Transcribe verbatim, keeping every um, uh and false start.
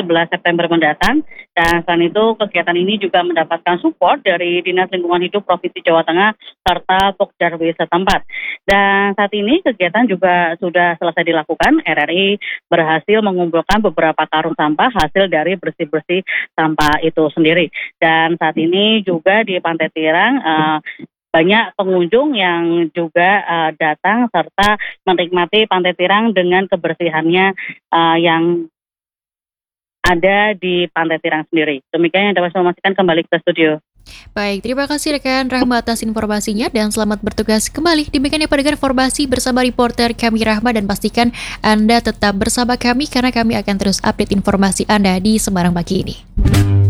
sebelas September mendatang. Dan selain itu kegiatan ini juga mendapatkan support dari Dinas Lingkungan Hidup Provinsi Jawa Tengah serta Pokjarwi setempat. Dan saat ini kegiatan juga sudah selesai dilakukan. R R I berhasil mengumpulkan beberapa karung sampah hasil dari bersih-bersih sampah itu sendiri. Dan saat ini juga di Pantai Tirang uh, banyak pengunjung yang juga uh, datang serta menikmati Pantai Tirang dengan kebersihannya uh, yang ada di Pantai Tirang sendiri. Demikian yang dapat saya informasikan, kembali ke studio. Baik, terima kasih rekan Rahma atas informasinya dan selamat bertugas kembali. Demikian ya pendengar informasi bersama reporter kami Rahma, dan pastikan Anda tetap bersama kami karena kami akan terus update informasi Anda di Semarang pagi ini.